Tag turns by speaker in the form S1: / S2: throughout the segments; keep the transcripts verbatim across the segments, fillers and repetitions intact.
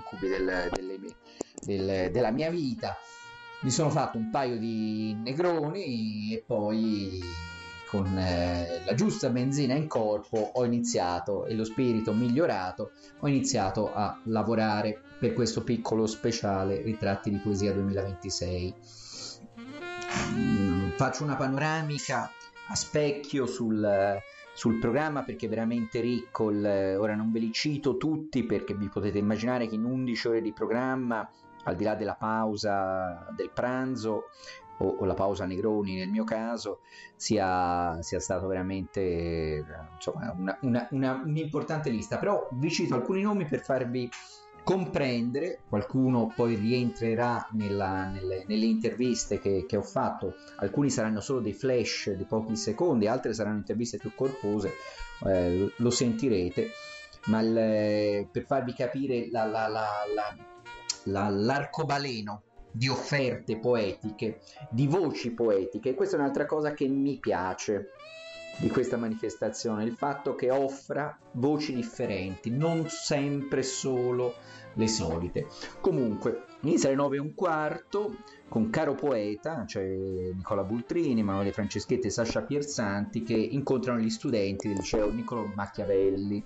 S1: incubi del, delle mie- del- della mia vita. Mi sono fatto un paio di negroni e poi con eh, la giusta benzina in corpo ho iniziato, e lo spirito migliorato, ho iniziato a lavorare per questo piccolo speciale Ritratti di Poesia duemilaventisei. Mm, faccio una panoramica a specchio sul, sul programma perché è veramente ricco. Il, ora non ve li cito tutti perché vi potete immaginare che in undici ore di programma, al di là della pausa del pranzo o, o la pausa Negroni nel mio caso, sia, sia stato veramente insomma una, una, una, un'importante lista. Però vi cito alcuni nomi per farvi comprendere, qualcuno poi rientrerà nella, nelle, nelle interviste che, che ho fatto, alcuni saranno solo dei flash di pochi secondi, altre saranno interviste più corpose, eh, lo sentirete, ma il, per farvi capire la, la, la, la, la, l'arcobaleno di offerte poetiche, di voci poetiche. Questa è un'altra cosa che mi piace di questa manifestazione, il fatto che offra voci differenti, non sempre solo le solite. Comunque inizia alle nove e un quarto con Caro Poeta, cioè Nicola Bultrini, Emanuele Franceschetti e Sasha Piersanti, che incontrano gli studenti del liceo Niccolò Machiavelli.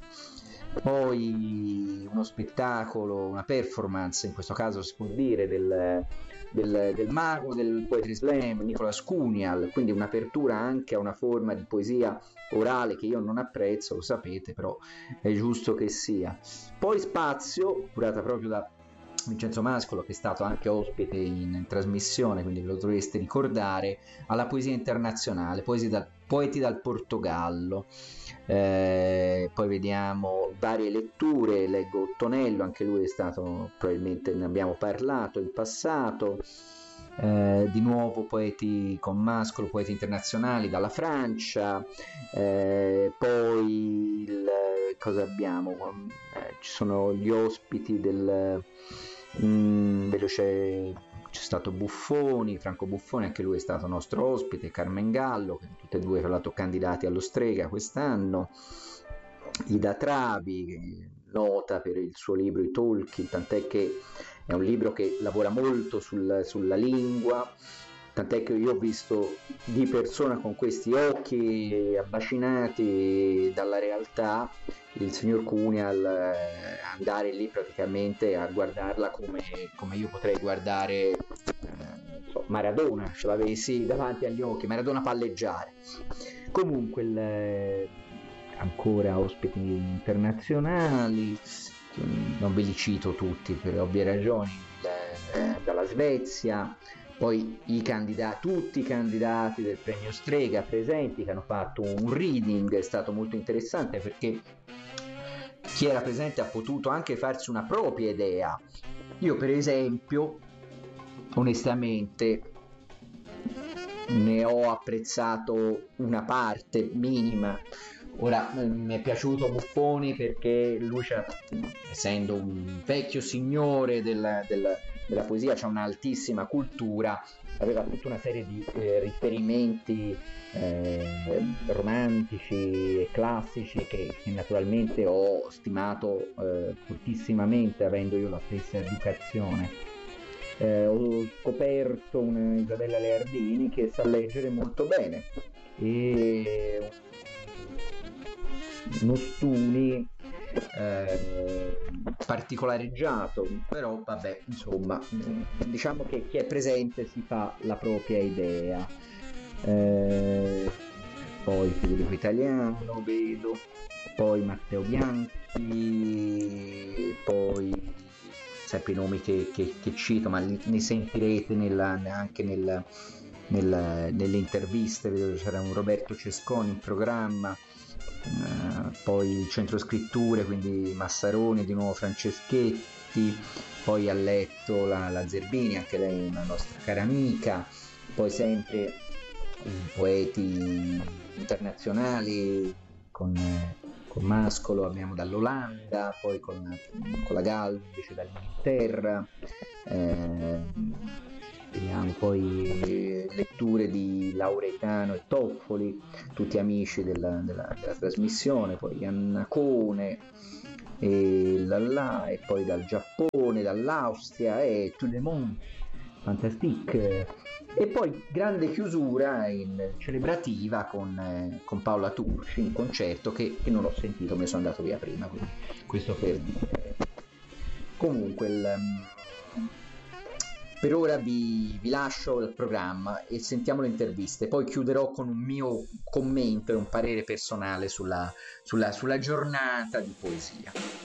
S1: Poi uno spettacolo, una performance, in questo caso si può dire, del, del, del mago del Poetry Slam, Nicolas Cunial, quindi un'apertura anche a una forma di poesia orale che io non apprezzo, lo sapete, però è giusto che sia. Poi spazio, curata proprio da Vincenzo Mascolo, che è stato anche ospite in trasmissione, quindi ve lo dovreste ricordare, alla poesia internazionale, poesia da, poeti dal Portogallo. Eh, poi vediamo varie letture, leggo Ottonello, anche lui è stato, probabilmente ne abbiamo parlato in passato. Eh, di nuovo poeti con Mascolo, poeti internazionali dalla Francia. Eh, poi il, cosa abbiamo? Eh, ci sono gli ospiti del mm, c'è, c'è stato Buffoni, Franco Buffoni, anche lui è stato nostro ospite, Carmen Gallo, che tutti e due tra l'altro candidati allo Strega quest'anno, Ida Trabi, che è nota per il suo libro I Talking, tant'è che è un libro che lavora molto sul, sulla lingua, tant'è che io ho visto di persona con questi occhi abbacinati dalla realtà il signor Cunial eh, andare lì praticamente a guardarla come, come io potrei guardare eh, so, Maradona, ce l'avessi davanti agli occhi, Maradona palleggiare. Comunque il, eh, ancora ospiti internazionali, non ve li cito tutti per ovvie ragioni, eh, dalla Svezia. Poi i candidati, tutti i candidati del premio Strega presenti, che hanno fatto un reading, è stato molto interessante perché chi era presente ha potuto anche farsi una propria idea. Io per esempio, onestamente, ne ho apprezzato una parte minima. Ora mi è piaciuto Buffoni perché lui, essendo un vecchio signore del, del, della poesia, c'ha un'altissima cultura, aveva tutta una serie di eh, riferimenti eh, romantici e classici che, che naturalmente ho stimato eh, fortissimamente, avendo io la stessa educazione. Eh, ho scoperto una Isabella Leardini che sa leggere molto bene, e Nostuni eh, particolareggiato, però vabbè, insomma, diciamo che chi è presente si fa la propria idea. Eh, poi Federico Italiano vedo, poi Matteo Bianchi, poi sempre i nomi che, che, che cito, ma li, ne sentirete nella, anche nel, nel, nelle interviste. Vedo che c'era un Roberto Cesconi in programma. Uh, poi il Centro Scritture, quindi Massaroni, di nuovo Franceschetti, poi ha letto la, la Zerbini, anche lei una nostra cara amica, poi sempre i poeti internazionali con, con Mascolo abbiamo dall'Olanda, poi con, con la Gallo invece dall'Inghilterra. eh, Vediamo poi letture di Lauretano e Toffoli, tutti amici della, della, della trasmissione, poi Annacone, e là, là, e poi dal Giappone, dall'Austria e tout le monde, fantastique. E poi grande chiusura in celebrativa con, eh, con Paola Turci, un concerto che, che non ho sentito, me ne sono andato via prima, quindi questo per dire. Comunque, il, um, per ora vi, vi lascio il programma e sentiamo le interviste, poi chiuderò con un mio commento e un parere personale sulla, sulla, sulla giornata di poesia.